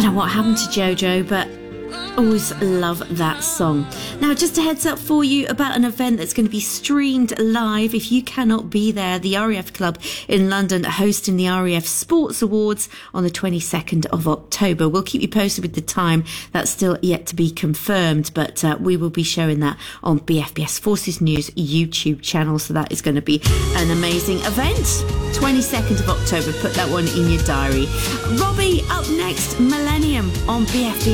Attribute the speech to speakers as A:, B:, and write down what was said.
A: know what happened to Jojo, but always love that song. Now, just a heads up for you about an event that's going to be streamed live. If you cannot be there, the RAF Club in London are hosting the RAF Sports Awards on the 22nd of October. We'll keep you posted with the time. That's still yet to be confirmed, but we will be showing that on BFBS Forces News YouTube channel. So that is going to be an amazing event. 22nd of October. Put that one in your diary. Robbie up next, Millennium on BFBS.